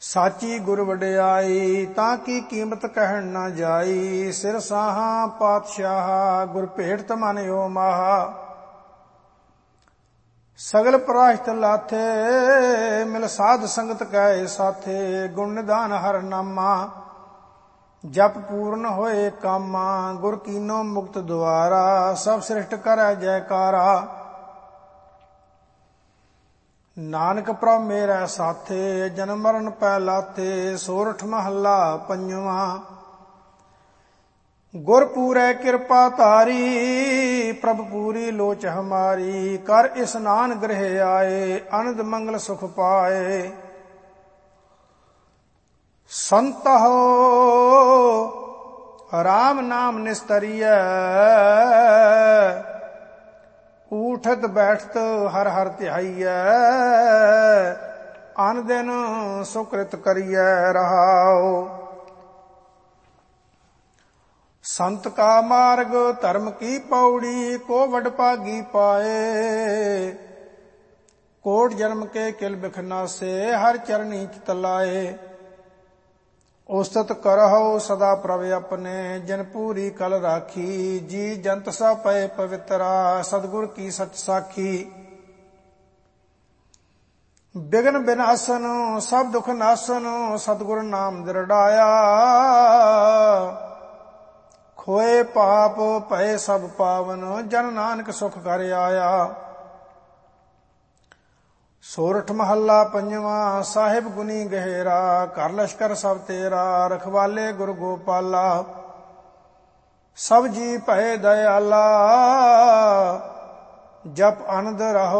ਸਾਚੀ ਗੁਰ ਵਡਿਆਈ, ਤਾਂ ਕੀ ਕੀਮਤ ਕਹਿਣ ਨਾ ਜਾਈ। ਸਿਰ ਸਾਹਾਂ ਪਾਤਸ਼ਾਹ, ਗੁਰ ਭੇਟ ਮਨ ਓ ਮਾਹਾ। ਸਗਲ ਪ੍ਰਾਸ਼ਤ ਲਾਥੇ, ਮਿਲ ਸਾਧ ਸੰਗਤ ਕੈ ਸਾਥੇ। ਗੁਣ ਨਿਧਾਨ ਹਰ ਨਾਮਾ, ਜਪ ਪੂਰਨ ਹੋਏ ਕਾਮਾ। ਗੁਰ ਕੀਨੋ ਮੁਕਤ ਦੁਆਰਾ, ਸਭ ਸ੍ਰਿਸ਼ਟ ਕਰੈ ਜੈਕਾਰਾ। ਨਾਨਕ ਪ੍ਰਭ ਮੇਰਾ ਸਾਥੇ, ਜਨਮ ਮਰਨ ਪੈ ਲਾਥੇ। ਸੋਰਠ ਮਹੱਲਾ ਪੰਜਵਾਂ। ਗੁਰ ਪੂਰੈ ਕਿਰਪਾ ਧਾਰੀ, ਪ੍ਰਭ ਪੂਰੀ ਲੋਚ ਹਮਾਰੀ। ਕਰ ਇਸਨਾਨ ਗ੍ਰਹਿ ਆਏ, ਅਨੰਦ ਮੰਗਲ ਸੁਖ ਪਾਏ। ਸੰਤਹੁ ਰਾਮ ਨਾਮ ਨਿਸਤਰੀਐ, ਊਠਤ ਬੈਠਤ ਹਰ ਹਰ ਧਿਆਈਐ। ਅਨ ਦਿਨ ਸੁਕ੍ਰਿਤ ਕਰੀਐ ਰਹਾਉ। ਸੰਤ ਕਾ ਮਾਰਗ ਧਰਮ ਕੀ ਪੌੜੀ, ਕੋ ਵਡ ਭਾਗੀ ਪਾਏ। ਕੋਟ ਜਨਮ ਕੇ ਕਿਲ ਬਿਖ ਨਾਸੇ, ਹਰ ਚਰਨੀ ਚਿਤ ਲਾਏ। ਉਸਤਤ ਕਰਹੁ ਸਦਾ ਪ੍ਰਭ ਆਪਣੇ, ਜਿਨ ਪੂਰੀ ਕਲ ਰਾਖੀ। ਜੀ ਜੰਤ ਸਭ ਪਏ ਪਵਿੱਤਰਾ, ਸਤਿਗੁਰ ਕੀ ਸਚ ਸਾਖੀ। ਬਿਗਨ ਬਿਨਾਸਨ ਸਭ ਦੁਖ ਨਾਸਨ, ਸਤਿਗੁਰ ਨਾਮ ਦ੍ਰਿੜਾਇਆ। ਖੋਏ ਪਾਪ ਭਏ ਸਭ ਪਾਵਨ, ਜਨ ਨਾਨਕ ਸੁਖ ਕਰ ਆਇਆ। ਸੋਰਠ ਮਹੱਲਾ ਪੰਜਵਾਂ। ਸਾਹਿਬ ਗੁਨੀ ਗਹਿਰਾ, ਘਰ ਲਸ਼ਕਰ ਸਭ ਤੇਰਾ। ਰਖਵਾਲੇ ਗੁਰ ਗੋਪਾਲਾ, ਸਭ ਜੀ ਭਏ ਦਇਆਲਾ। ਜਪ ਅਨੰਦ ਰਹੋ